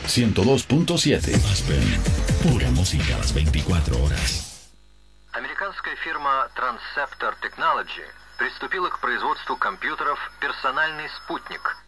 102.7. Aspen. Pura música a las 24 horas. Американская фирма Transceptor Technology приступила к производству компьютеров «Персональный спутник»,